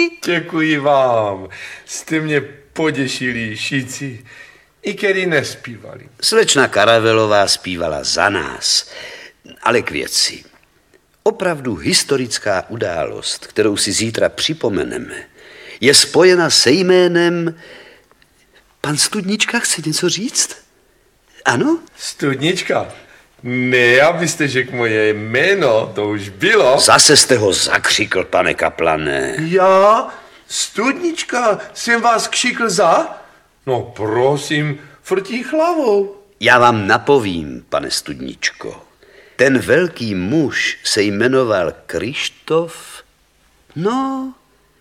Děkuji vám. Jste mě poděšili, šíci, i který nespívali. Slečna Karavelová zpívala za nás, ale k věci. Opravdu historická událost, kterou si zítra připomeneme, je spojena se jménem... Pan Studnička chce něco říct? Ano? Studnička? Ne, abyste řekl moje jméno, to už bylo. Zase jste ho zakřikl, pane kaplane. Já? Studnička, jsem vás křikl za? No prosím, frtí hlavou. Já vám napovím, pane Studničko. Ten velký muž se jmenoval Krištof. No,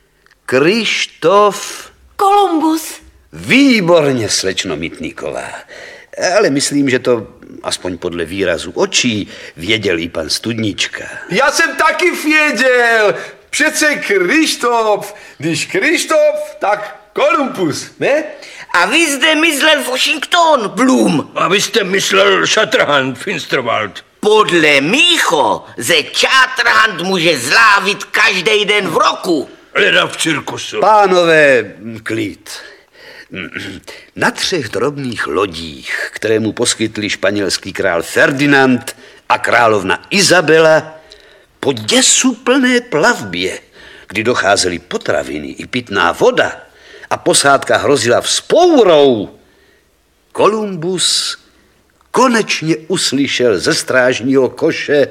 Krištof... Kolumbus. Výborně, slečno Mytníková. Ale myslím, že to, aspoň podle výrazu očí, věděl i pan Studnička. Já jsem taky věděl. Přece Krištof. Když Krištof, tak Kolumbus, ne? A vy zde myslel Washington, Blum. A vy jste myslel Shatterhand, Finsterwald. Podle mýho ze Shatterhand může zlávit každý den v roku. Leda v cirkusu. Pánové, klid. Na 3 drobných lodích, které mu poskytli španělský král Ferdinand a královna Izabela, po děsuplné plavbě, kdy docházely potraviny i pitná voda a posádka hrozila vzpourou, Kolumbus konečně uslyšel ze strážního koše: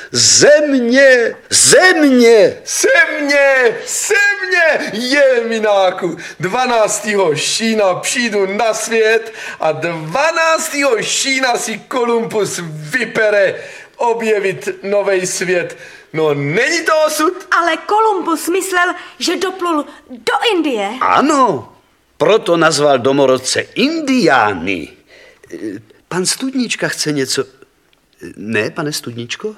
země, země! Země, země, jemináku. 12. šína přijdu na svět a 12. šína si Kolumbus vypere objevit nový svět. No není to osud? Ale Kolumbus myslel, že doplul do Indie. Ano, proto nazval domorodce Indiány. Pan Studnička chce něco... Ne, pane Studničko?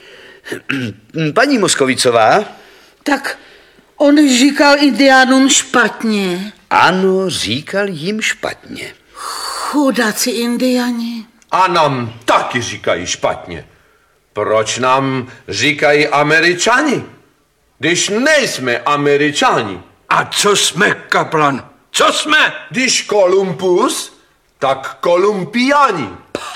Paní Moskovicová? Tak on říkal Indiánům špatně. Ano, říkal jim špatně. Chudáci Indiani. A nám taky říkají špatně. Proč nám říkají Američani, když nejsme Američani? A co jsme, kaplan? Co jsme? Když Kolumbus, tak Kolumbiani.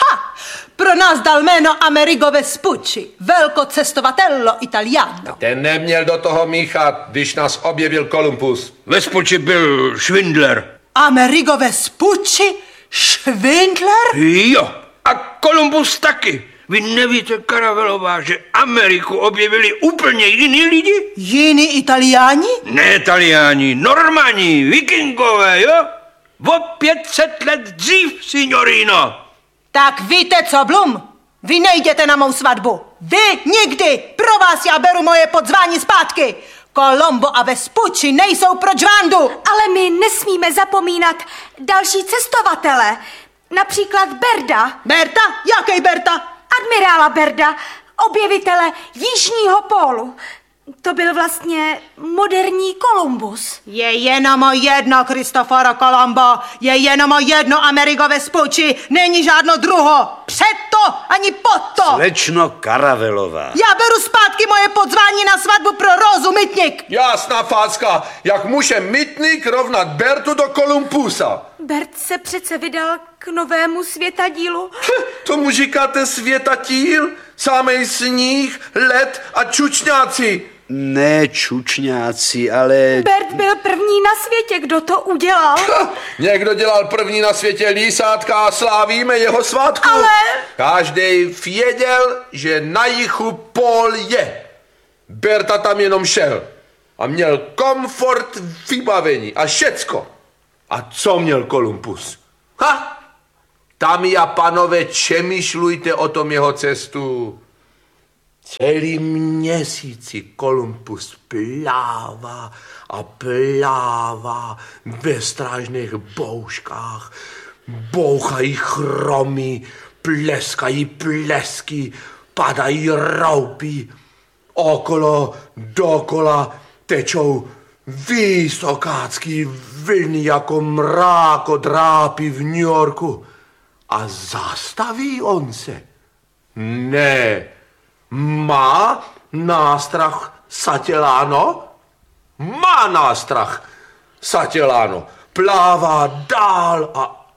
Pro nás dal jméno Amerigo Vespucci, velkocestovatello italiano. Ten neměl do toho míchat, když nás objevil Kolumbus. Vespucci byl švindler. Amerigo Vespucci? Švindler? Jo, a Kolumbus taky. Vy nevíte, Karavelová, že Ameriku objevili úplně jiní lidi? Jiní Italiáni? Ne Italiáni, Normani, Vikingové, jo? O 500 let dřív, signorino. Tak víte co, Blum? Vy nejděte na mou svatbu. Vy nikdy. Pro vás já beru moje podzvání zpátky. Colombo a Vespucci nejsou pro žvandu. Ale my nesmíme zapomínat další cestovatele. Například Berda. Berta? Jaký Berta? Admirála Berda, objevitele Jižního pólu. To byl vlastně moderní Kolumbus. Je jenom jedno Cristoforo Colombo, je jenom jedno Amerigo Vespucci, není žádno druho. Před to ani pod to. Slečno Karavelová. Já beru zpátky moje podzvání na svatbu pro Rózu Mytnik. Jasná facka, jak může Mytnik rovnat Bertu do Kolumbusa? Bert se přece vydal k novému světadílu. Tomu říkáte světatíl? Samej sníh, led a čučňáci. Ne čučňáci, ale... Bert byl první na světě, kdo to udělal. Někdo dělal první na světě lísátka a slávíme jeho svátku. Ale... Každý věděl, že na jihu pól je. Berta tam jenom šel a měl komfort, vybavení a všecko. A co měl Kolumbus? Dámy a panové, čemýšlujte o tom jeho cestu. Celý měsíci Kolumbus plává a plává ve strážných bouškách. Bouchají chromy, pleskají plesky, padají roupy. Okolo, dokola tečou vysokácký vlny jako mrákodrápy v New Yorku. A zastaví on se? Ne. Má nástrah Sateláno? má nástrach. Sateláno plává dál a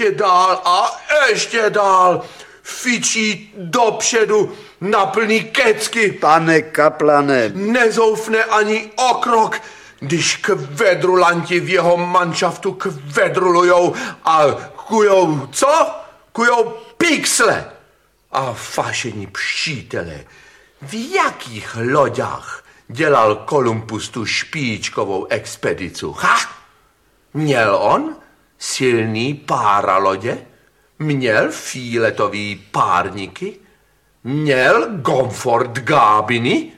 ještě dál. Fičí dopředu na plný kecky. Pane kaplane, Nezoufne ani o krok, když kvedrulanti v jeho manšaftu kvedrulujou a kujou co? Kujou pixle. A vážení přítele, v jakých loďách dělal Kolumbus tu špičkovou expedicu? Měl on silný páralodě? Měl filetový párníky? Měl komfort gábiny?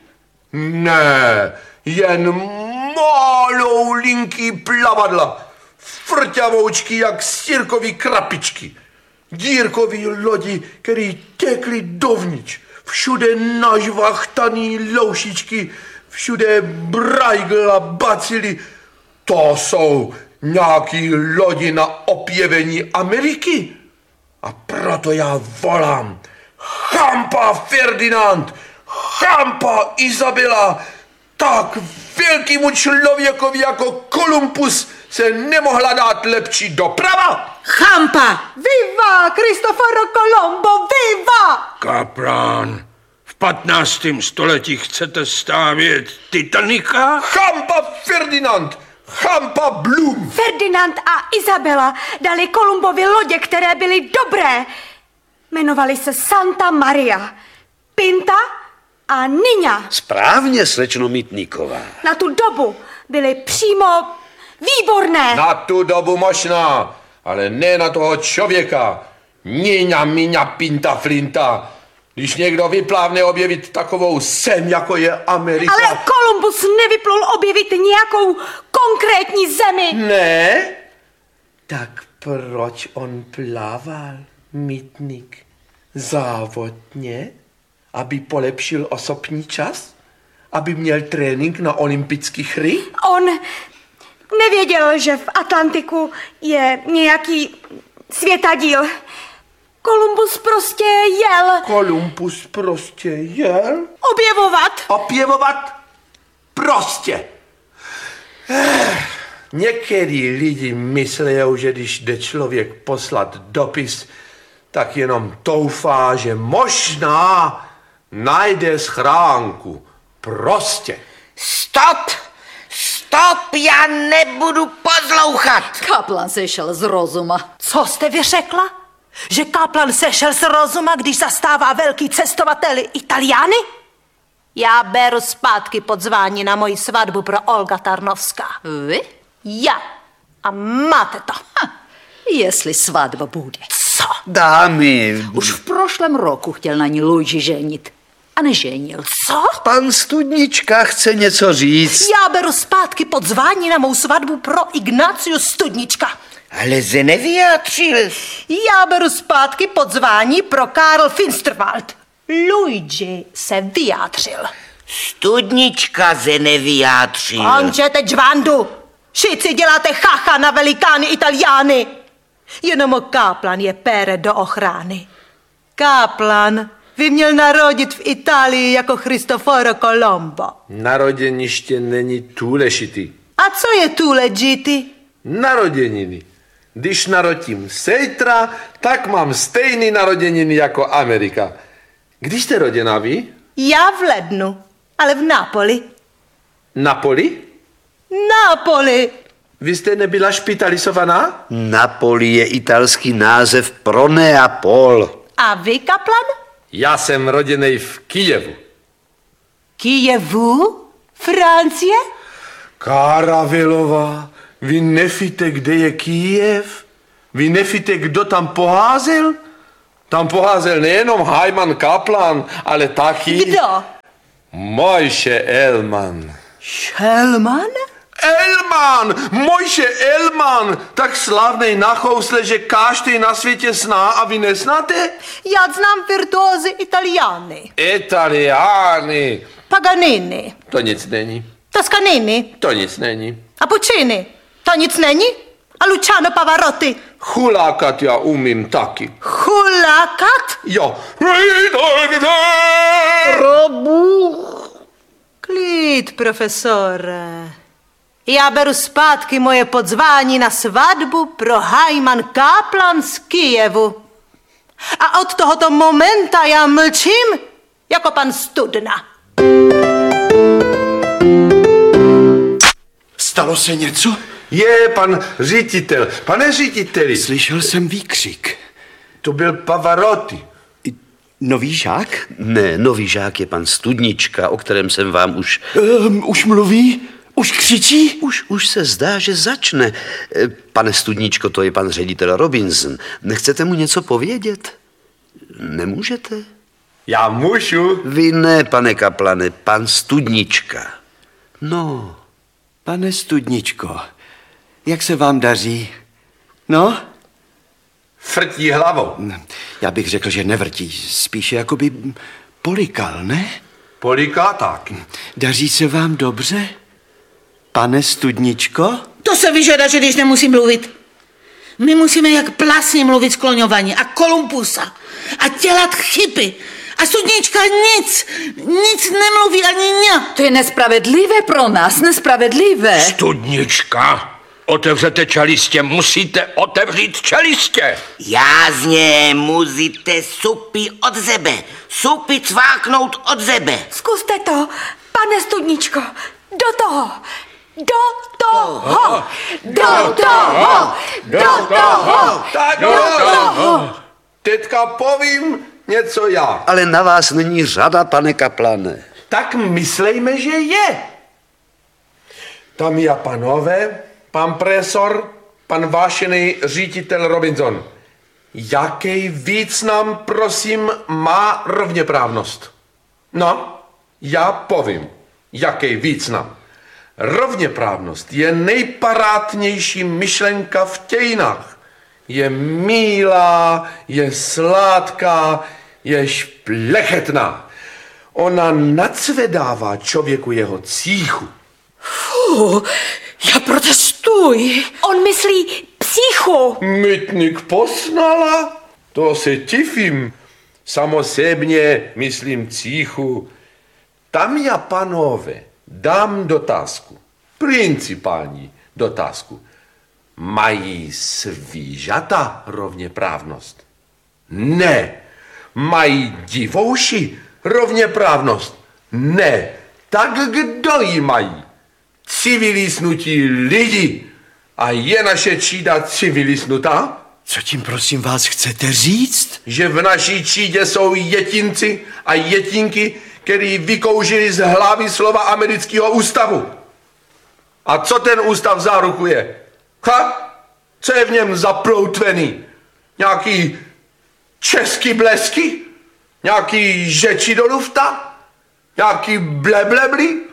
Ne, jen malou linký plavadla, frťavoučky jak sirkový krapičky, dírkový lodi, který tekly dovnitř, všude nažvachtaný loušičky, všude brajgl a bacily. To jsou nějaký lodi na opěvení Ameriky. A proto já volám: champa Ferdinand, champa Izabela, tak velkému člověkovi jako Kolumbus se nemohla dát lepší doprava. Champa! Viva Cristoforo Colombo, viva! Kaplan, v 15. století chcete stavět Titanika? Champa Ferdinand, champa Blum. Ferdinand a Izabela dali Kolumbovi lodě, které byly dobré. Jmenovali se Santa Maria, Pinta a Niña. správně, slečno Mítníková. Na tu dobu byly přímo výborné. Na tu dobu možná, ale ne na toho člověka. Niña, miňa, pinta, flinta. Když někdo vyplávne objevit takovou sem, jako je Amerika. Ale Kolumbus nevyplul objevit nějakou konkrétní zemi. Ne? Tak proč on plával, mýtník? Závodně? Aby polepšil osobní čas? Aby měl trénink na olympijských hry? On nevěděl, že v Atlantiku je nějaký světadíl. Kolumbus prostě jel. Kolumbus prostě jel? Objevovat. Opěvovat? Prostě. Některý lidi myslí, že když jde člověk poslat dopis, tak jenom doufá, že možná najde schránku. Prostě. Stop! Stop, já nebudu poslouchat. Kaplan sešel z rozuma. Co jste vy řekla? Že kaplan sešel z rozuma, když zastává velký cestovateli Italiány? Já beru zpátky pozvání na moji svatbu pro Olga Tarnovská. Vy? Já. A máte to. Jestli svatba bude. Co? Dámy, Už v prošlém roku chtěl na ní Luigi ženit. A neženil. Co? pan Studnička chce něco říct. Já beru zpátky pozvání na mou svatbu pro Ignáciu Studnička. Ale se nevyjádřil. Já beru zpátky pozvání pro Karl Finsterwald. Luigi se vyjádřil. Studnička se nevyjádřil. Končete džvandu. Všichni děláte chacha na velikány Italiány. Jenom kaplan je pere do ochrany. Kaplan by měl narodit v Itálii jako Cristoforo Colombo. Naroděniště není důležitý. A co je tu ležity? Narodeniny. Když narodím sejtra, tak mám stejný narozeniny jako Amerika. Když jste roděná vy? Já v lednu, ale v Nápoli. Napoli? Nápoli! Vy jste nebyla špitalizovaná? Napoli je italský název pro Neapol. A vy, kaplan? Já jsem roděnej v Kijevu. Kijevu? Francie? Karavelová, vy nevíte, kde je Kijev? Vy nevíte, kdo tam poházel? Tam poházel nejenom Hyman Kaplan, ale taky... Kdo? Mojše Elman. Šelman? Elman! Mojše Elman! Tak slavnej na housle, že každý na světě zná a vy neznáte? Já znám virtuózy Italiány. Italiány. Paganini. To nic není. Toscanini. To nic není. A Puccini. To nic není? A Luciano Pavarotti. Chulákat já umím taky. Chulákat? Jo. Klid, profesore. Já beru zpátky moje podzvání na svatbu pro Hajman Kaplan z Kyjevu. A od tohoto momenta já mlčím jako pan Studna. Stalo se něco? Je, pan ředitel. Pane řediteli, Slyšel jsem výkřik. to byl Pavarotti. Nový žák? Ne, nový žák je pan Studnička, o kterém jsem vám už... Už mluví? Už křičí? Už se zdá, že začne. Pane Studničko, to je pan ředitel Robinson. Nechcete mu něco povědět? Nemůžete? Já můžu. Vy ne, pane Kaplane, pan Studnička. No, Pane Studničko, jak se vám daří? No? Frtí hlavou. Já bych řekl, že nevrtí. Spíše jakoby polikal, ne? Poliká tak. Daří se vám dobře? Pane Studničko? To se vyžadá, že když nemusím mluvit. My musíme jak plasy mluvit skloňovaně a Kolumbusa a dělat chyby. A Studnička nic nemluví ani ňa. To je nespravedlivé pro nás, nespravedlivé. Studnička, otevřete čelistě, musíte otevřít čelistě. Jázně, musíte supy od sebe. Supy cváknout od sebe. Zkuste to, pane Studničko. Do toho. Do toho. Do toho. Do toho. Tak Do toho. teďka povím něco já. ale na vás není řada, pane Kaplane. Tak myslejme, že je. Dámy a pánové, pan profesor, pan vážený ředitel Robinson. Jaký význam, prosím, má rovněprávnost? No, já povím, jaký význam. Rovněprávnost je nejparádnější myšlenka v dějinách. Je milá, je sladká, je šplechetná. Ona nacvedává člověku jeho cíchu. Já protestuji. On myslí psychu. Mytnik poznala? To se tifím. Samozřejmě myslím cíchu. Tam já, panové, dám dotázku. Principální dotázku. Mají zvířata rovněprávnost? Ne. Mají divouši rovněprávnost? Ne. Tak kdo ji mají? Civilisnutí lidi. A je naše třída civilisnutá? Co tím prosím vás chcete říct? Že v naší třídě jsou jetinci a jetinky, který vykouřili z hlavy slova amerického ústavu. A co ten ústav zárukuje? Co je v něm zaploutvený? Nějaký český blesky? Nějaký žeči do lufta? Nějaký bleblebli?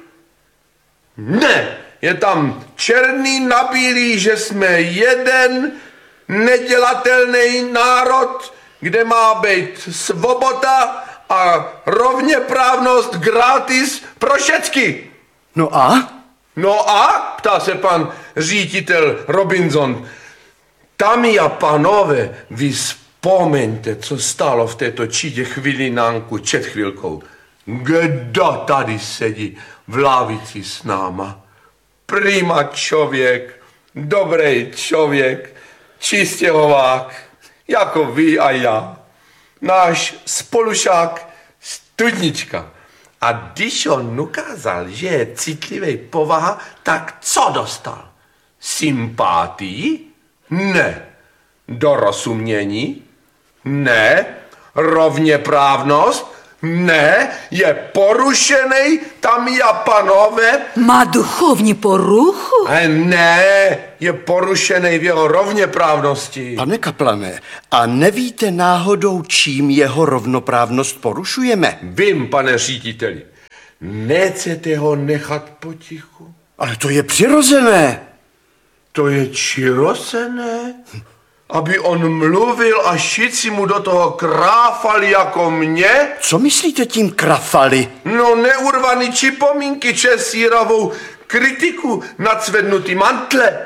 Ne, je tam černý na bílý, že jsme jeden nedělatelný národ, kde má být svoboda a rovněprávnost gratis pro všecky. No a? No a, ptá se pan ředitel Robinson, dámy a pánové, vy vzpomeňte, co stálo v této třídě chvilinánku před chvilkou. Kdo tady sedí v lavici s náma? Prima člověk, dobrý člověk, čistěhovák, jako vy a já. Náš spolušák Studnička. A když on ukázal, že je citlivý povaha, tak co dostal? Sympatii? Ne. Dorozumění? Ne. Rovněprávnost? Ne. Je porušený, tam a panové? Má duchovní poruchu? Ne. Je porušený v jeho rovněprávnosti. Pane Kaplane, a nevíte náhodou, čím jeho rovnoprávnost porušujeme? Vím, pane řediteli. Nechcete ho nechat potichu? Ale to je přirozené. To je čirosené? Aby on mluvil a všichni mu do toho kráfali jako mě? Co myslíte tím krafali? No neurvaný čipomínky česíravou kritiku na cvednutý mantle.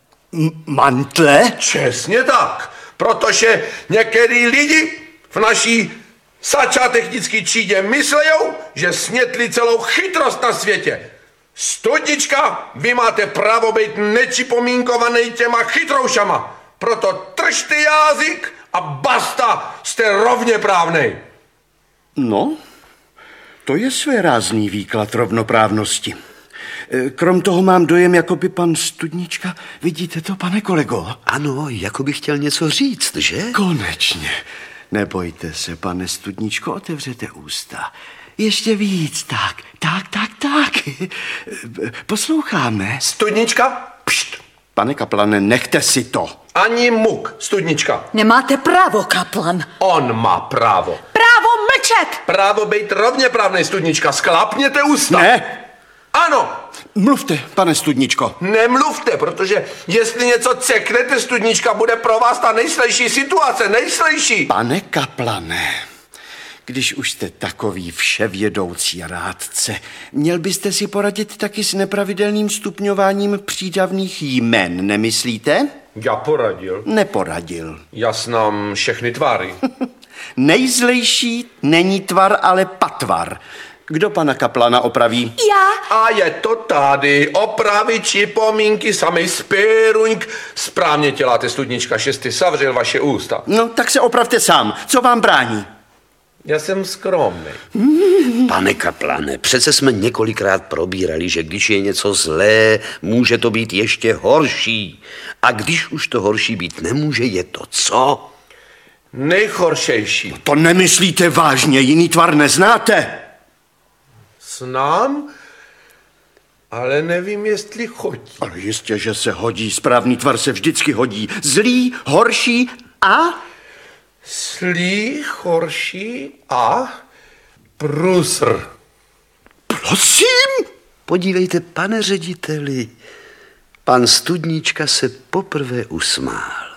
Mantle? Přesně tak, protože některý lidi v naší sačatechnické třídě myslejou, že snětli celou chytrost na světě. Studnička, vy máte právo být nepřipomínkovaný těma chytroušama. Proto držte jazyk a basta, jste rovně právnej. No, to je svérázný výklad rovnoprávnosti. Krom toho mám dojem, jako by pan Studnička, vidíte to, pane kolego? Ano, jako bych chtěl něco říct, že? Konečně. Nebojte se, pane Studničko, otevřete ústa. Ještě víc, tak. Posloucháme. Studnička, pšt. Pane kaplane, nechte si to. Ani muk, Studnička. Nemáte právo, kaplan. On má právo. Právo mlčet! Právo být rovně právnej, Studnička. Sklapněte ústa. Ne, Ano. mluvte, pane Studničko. Nemluvte, protože jestli něco ceknete, Studnička, bude pro vás ta nejslejší situace, nejslejší. Pane kaplane, když už jste takový vševědoucí rádce, měl byste si poradit taky s nepravidelným stupňováním přídavných jmen, nemyslíte? Já poradil. Neporadil. Já znám všechny tvary. Nejzlejší není tvar, ale patvar. Kdo pana kaplana opraví? Já? A je to tady. Opravy, připomínky, samej spěruňk. Správně děláte, Studnička, že jste zavřel vaše ústa. No, tak se opravte sám. Co vám brání? Já jsem skromný. Pane kaplane, přece jsme několikrát probírali, že když je něco zlé, může to být ještě horší. A když už to horší být nemůže, je to co? Nejhoršejší. To nemyslíte vážně, jiný tvar neznáte? Znám, ale nevím, jestli chodí. Ale jistě, že se hodí. Správný tvar se vždycky hodí. Zlý, horší a... Slí, horší a průsr. Prosím? Podívejte, pane řediteli, pan Studnička se poprvé usmál.